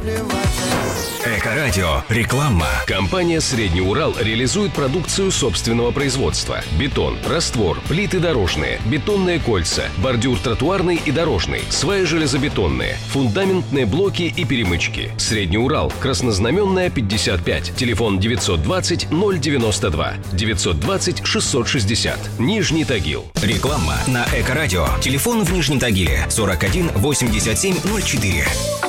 Эко-радио. Реклама. Компания «Средний Урал» реализует продукцию собственного производства. Бетон, раствор, плиты дорожные, бетонные кольца, бордюр тротуарный и дорожный, сваи железобетонные, фундаментные блоки и перемычки. «Средний Урал», Краснознаменная, 55. Телефон 920 092 920 660. Нижний Тагил. Реклама на Эко-радио. Телефон в Нижнем Тагиле 41 87 04.